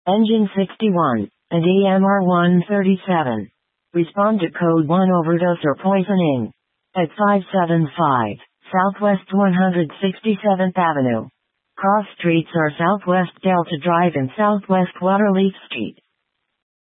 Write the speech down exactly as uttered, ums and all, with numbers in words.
Engine sixty-one, and E M R one thirty-seven. Respond to code one overdose or poisoning. At five seventy-five, Southwest one hundred sixty-seventh Avenue. Cross streets are Southwest Delta Drive and Southwest Waterleaf Street.